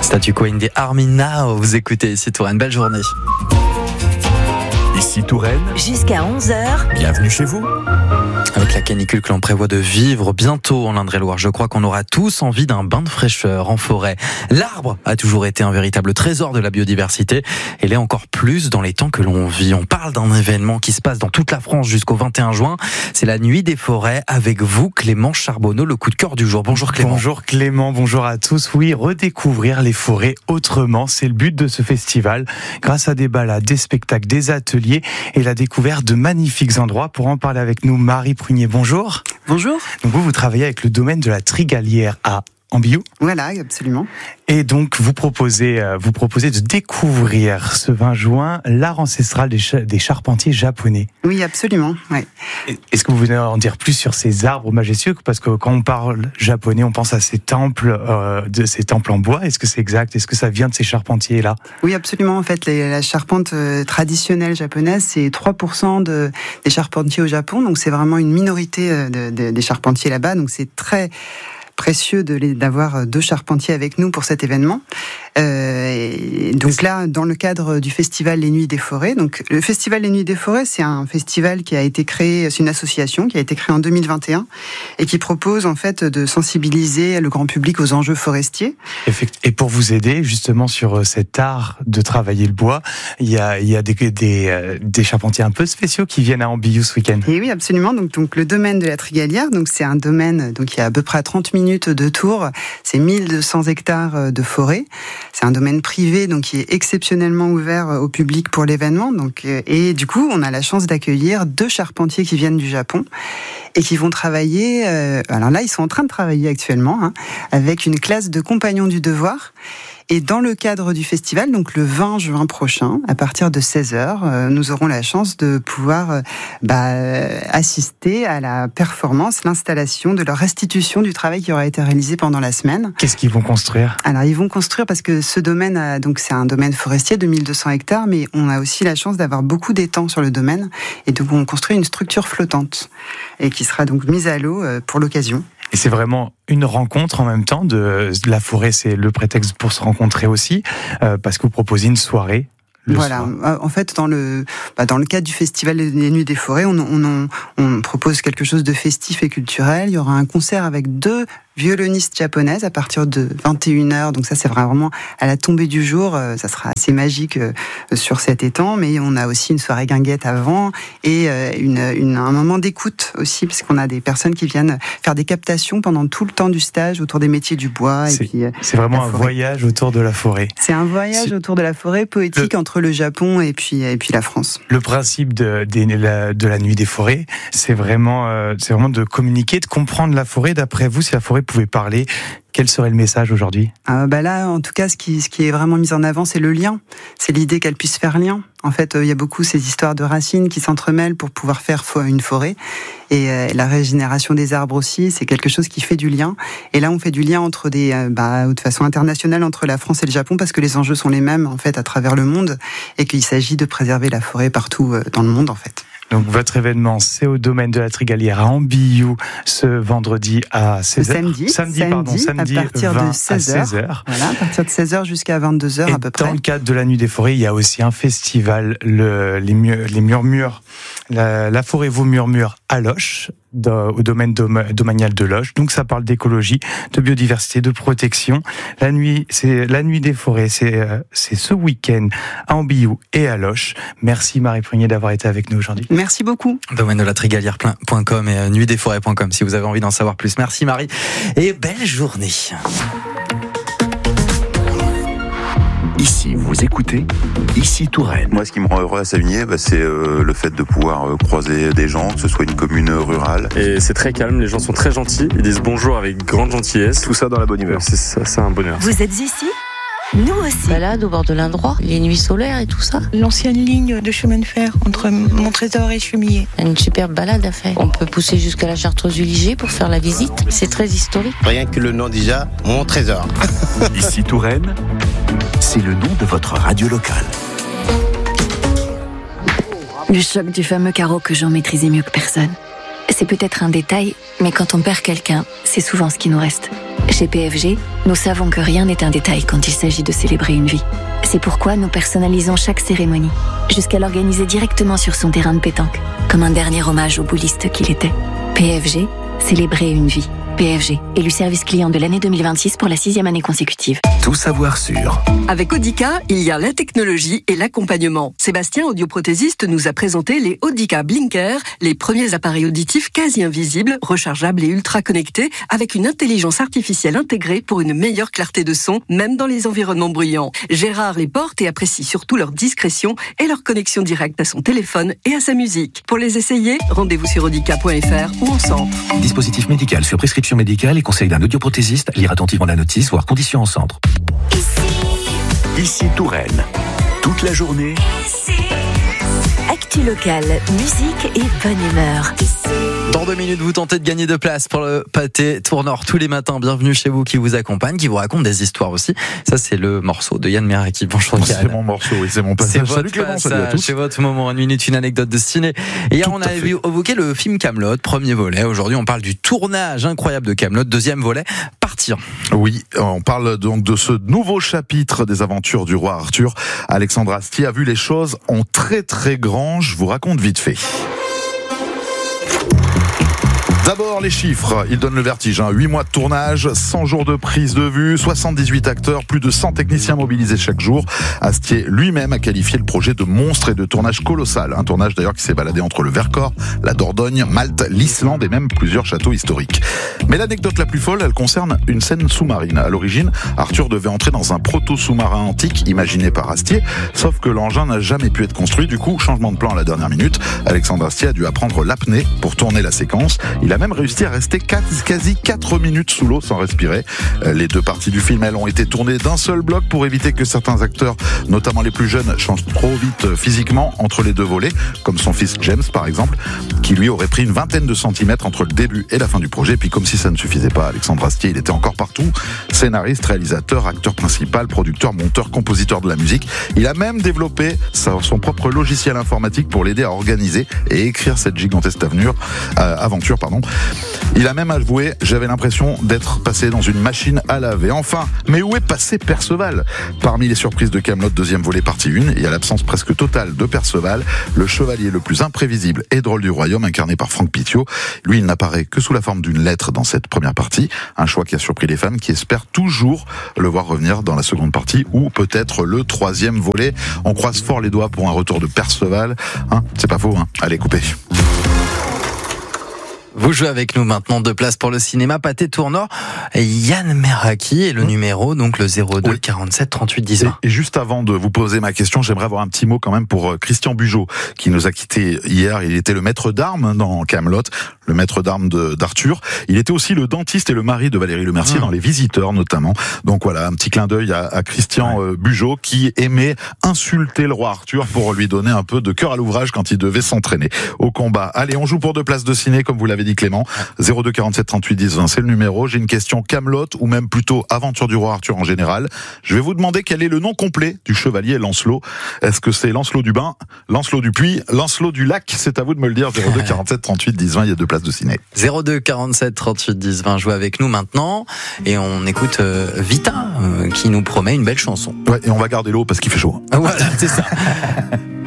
Statu Quo in the Army Now, vous écoutez ici Touraine, belle journée. Ici Touraine, jusqu'à 11h. Bienvenue chez vous. Avec la canicule que l'on prévoit de vivre bientôt en Indre-et-Loire, je crois qu'on aura tous envie d'un bain de fraîcheur en forêt. L'arbre a toujours été un véritable trésor de la biodiversité et l'est encore plus dans les temps que l'on vit. On parle d'un événement qui se passe dans toute la France jusqu'au 21 juin. C'est la Nuit des forêts avec vous, Clément Charbonneau, le coup de cœur du jour. Bonjour Clément. Bonjour Clément, bonjour à tous. Oui, redécouvrir les forêts autrement, c'est le but de ce festival. Grâce à des balades, des spectacles, des ateliers et la découverte de magnifiques endroits. Pour en parler avec nous, Marie Prunier, bonjour. Bonjour. Donc vous travaillez avec le domaine de la Trigalière à Ambiou. Voilà, absolument. Et donc vous proposez de découvrir ce 20 juin l'art ancestral des charpentiers japonais. Oui, absolument. Ouais. Est-ce que vous venez en dire plus sur ces arbres majestueux ? Parce que quand on parle japonais, on pense à ces temples en bois. Est-ce que c'est exact ? Est-ce que ça vient de ces charpentiers-là ? Oui, absolument. En fait, la charpente traditionnelle japonaise, c'est 3% des charpentiers au Japon. Donc c'est vraiment une minorité des charpentiers là-bas. Donc c'est très précieux d'avoir 2 charpentiers avec nous pour cet événement. Et donc là, dans le cadre du festival Les Nuits des Forêts, donc le festival Les Nuits des Forêts, c'est un festival qui a été créé, c'est une association qui a été créée en 2021 et qui propose en fait de sensibiliser le grand public aux enjeux forestiers. Et pour vous aider justement sur cet art de travailler le bois, il y a des charpentiers un peu spéciaux qui viennent à Ambiou ce week-end. Et oui, absolument. Donc le domaine de la Trigalière, donc c'est un domaine donc il y a à peu près à 30 minutes de Tours, c'est 1200 hectares de forêt. C'est un domaine privé donc qui est exceptionnellement ouvert au public pour l'événement. Donc et du coup, on a la chance d'accueillir 2 charpentiers qui viennent du Japon et qui vont travailler. Alors là, ils sont en train de travailler actuellement avec une classe de compagnons du devoir. Et dans le cadre du festival, donc le 20 juin prochain, à partir de 16h, nous aurons la chance de pouvoir assister à la performance, l'installation de leur restitution du travail qui aura été réalisé pendant la semaine. Qu'est-ce qu'ils vont construire ? Alors ils vont construire, parce que ce domaine, donc c'est un domaine forestier de 1200 hectares, mais on a aussi la chance d'avoir beaucoup d'étangs sur le domaine. Et donc on construit une structure flottante et qui sera donc mise à l'eau pour l'occasion. Et c'est vraiment une rencontre en même temps. De la forêt, c'est le prétexte pour se rencontrer aussi, parce que vous proposez une soirée. Voilà. En fait, dans le cadre du festival des Nuits des Forêts, on propose quelque chose de festif et culturel. Il y aura un concert avec 2 violonistes japonaises à partir de 21h. Donc ça, c'est vraiment à la tombée du jour. Ça sera assez magique sur cet étang. Mais on a aussi une soirée guinguette avant et un moment d'écoute aussi, parce qu'on a des personnes qui viennent faire des captations pendant tout le temps du stage autour des métiers du bois. C'est vraiment un voyage autour de la forêt. C'est un voyage autour de la forêt poétique entre le Japon et puis la France. Le principe de la Nuit des Forêts, c'est vraiment de communiquer, de comprendre la forêt. D'après vous, si la forêt pouvait parler, quel serait le message aujourd'hui ? Là, en tout cas, ce qui est vraiment mis en avant, c'est le lien. C'est l'idée qu'elle puisse faire lien. En fait, il y a beaucoup ces histoires de racines qui s'entremêlent pour pouvoir faire une forêt. Et la régénération des arbres aussi, c'est quelque chose qui fait du lien. Et là, on fait du lien entre de façon internationale entre la France et le Japon, parce que les enjeux sont les mêmes en fait à travers le monde, et qu'il s'agit de préserver la forêt partout dans le monde en fait. Donc votre événement, c'est au domaine de la Trigalière à Ambiou, ce vendredi à 16h. Samedi, à partir de 16h. Voilà, à partir de 16h jusqu'à 22h à peu près. Dans le cadre de la Nuit des Forêts, il y a aussi un festival, les murmures, la forêt vous murmure à Loches, au domaine domanial de Loches. Donc ça parle d'écologie, de biodiversité, de protection. La nuit des forêts, c'est ce week-end à Ambiou et à Loches. Merci Marie Prunier d'avoir été avec nous aujourd'hui. Merci beaucoup. Domaine de la Trigalière.com et nuitdesforêts.com si vous avez envie d'en savoir plus. Merci Marie et belle journée. Ici, vous écoutez, ici Touraine. Moi, ce qui me rend heureux à Savigné, c'est le fait de pouvoir croiser des gens, que ce soit une commune rurale. Et c'est très calme, les gens sont très gentils, ils disent bonjour avec grande gentillesse. Tout ça dans la bonne humeur. C'est ça, c'est un bonheur. Vous êtes ici ? Nous aussi. Balade au bord de l'Indrois, les nuits solaires et tout ça. L'ancienne ligne de chemin de fer entre Montrésor et Chemillé. Une superbe balade à faire. On peut pousser jusqu'à la Chartreuse du Liger pour faire la visite. C'est très historique. Rien que le nom déjà, Montrésor. Ici Touraine, c'est le nom de votre radio locale. Le choc du fameux carreau que Jean maîtrisait mieux que personne. C'est peut-être un détail, mais quand on perd quelqu'un, c'est souvent ce qui nous reste. Chez PFG, nous savons que rien n'est un détail quand il s'agit de célébrer une vie. C'est pourquoi nous personnalisons chaque cérémonie, jusqu'à l'organiser directement sur son terrain de pétanque, comme un dernier hommage au bouliste qu'il était. PFG, célébrer une vie. PFG, élu service client de l'année 2026 pour la 6e année consécutive. Tout savoir sur. Avec Audica, il y a la technologie et l'accompagnement. Sébastien, audioprothésiste, nous a présenté les Audica Blinker, les premiers appareils auditifs quasi invisibles, rechargeables et ultra connectés, avec une intelligence artificielle intégrée pour une meilleure clarté de son, même dans les environnements bruyants. Gérard les porte et apprécie surtout leur discrétion et leur connexion directe à son téléphone et à sa musique. Pour les essayer, rendez-vous sur audica.fr ou en centre. Dispositif médical sur prescription médicale et conseil d'un audioprothésiste. Lire attentivement la notice, voire conditions en centre. Ici Touraine. Toute la journée. Actu locale, musique et bonne humeur. Dans 2 minutes, vous tentez de gagner de place pour le pâté Tournord tous les matins. Bienvenue chez vous qui vous accompagne, qui vous raconte des histoires aussi. Ça, c'est le morceau de Yann Meraki. Bonjour Yann. C'est mon morceau, oui, c'est mon passage. Salut Clément, salut à tous. C'est votre moment, 1 minute, une anecdote de ciné. Et hier, on a évoqué le film Kaamelott, premier volet. Aujourd'hui, on parle du tournage incroyable de Kaamelott, deuxième volet, Partir. Oui, on parle donc de ce nouveau chapitre des aventures du roi Arthur. Alexandre Astier a vu les choses en très très grand. Je vous raconte vite fait. D'abord, les chiffres, ils donnent le vertige. 8 mois de tournage, 100 jours de prise de vue, 78 acteurs, plus de 100 techniciens mobilisés chaque jour. Astier lui-même a qualifié le projet de monstre et de tournage colossal. Un tournage d'ailleurs qui s'est baladé entre le Vercors, la Dordogne, Malte, l'Islande et même plusieurs châteaux historiques. Mais l'anecdote la plus folle, elle concerne une scène sous-marine. À l'origine, Arthur devait entrer dans un proto-sous-marin antique imaginé par Astier, sauf que l'engin n'a jamais pu être construit. Du coup, changement de plan à la dernière minute. Alexandre Astier a dû apprendre l'apnée pour tourner la séquence. Il a même réussi à rester quasi 4 minutes sous l'eau sans respirer. Les 2 parties du film, elles, ont été tournées d'un seul bloc pour éviter que certains acteurs, notamment les plus jeunes, changent trop vite physiquement entre les 2 volets, comme son fils James par exemple, qui lui aurait pris une vingtaine de centimètres entre le début et la fin du projet. Puis comme si ça ne suffisait pas, Alexandre Astier, il était encore partout, scénariste, réalisateur, acteur principal, producteur, monteur, compositeur de la musique. Il a même développé son propre logiciel informatique pour l'aider à organiser et écrire cette gigantesque aventure. Il a même avoué, j'avais l'impression d'être passé dans une machine à laver. Enfin, mais où est passé Perceval ? Parmi les surprises de Kaamelott, deuxième volet partie 1, il y a l'absence presque totale de Perceval, le chevalier le plus imprévisible et drôle du royaume, incarné par Franck Pithiot. Lui, il n'apparaît que sous la forme d'une lettre dans cette première partie, un choix qui a surpris les fans qui espèrent toujours le voir revenir dans la seconde partie ou peut-être le 3e volet. On croise fort les doigts pour un retour de Perceval. C'est pas faux, Allez, coupez. Vous jouez avec nous maintenant, 2 places pour le cinéma Pâté Tournord. Yann Meraki et le numéro, donc le 02 47 38 10 20. Et juste avant de vous poser ma question, j'aimerais avoir un petit mot quand même pour Christian Bugeaud, qui nous a quittés hier. Il était le maître d'armes dans Kaamelott, le maître d'armes d'Arthur. Il était aussi le dentiste et le mari de Valérie Lemercier dans Les Visiteurs notamment. Donc voilà, un petit clin d'œil à Christian Bugeaud, qui aimait insulter le roi Arthur pour lui donner un peu de cœur à l'ouvrage quand il devait s'entraîner au combat. Allez, on joue pour 2 places de ciné, comme vous l'avez dit Clément. 02 47 38 10 20, c'est le numéro. J'ai une question Kaamelott, ou même plutôt Aventure du roi Arthur en général. Je vais vous demander quel est le nom complet du chevalier Lancelot. Est-ce que c'est Lancelot du Bain, Lancelot du Puy, Lancelot du Lac? C'est à vous de me le dire. 02 47 38 10 20, il y a 2 places de ciné. 02 47 38 10 20, jouez avec nous maintenant. Et on écoute Vita, qui nous promet une belle chanson. Ouais, et on va garder l'eau parce qu'il fait chaud. Voilà, c'est ça.